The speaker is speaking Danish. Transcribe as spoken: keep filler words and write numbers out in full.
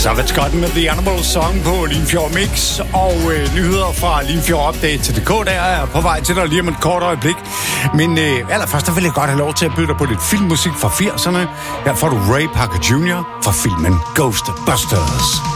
Savage Garden med The Animal Song på Limfjord Mix, og øh, nyheder fra Limfjord Update til D K, der er på vej til dig lige om et kort øjeblik. Men øh, allerførst, der vil jeg godt have lov til at byde dig på lidt filmmusik fra firserne. Her får du Ray Parker junior fra filmen Ghostbusters.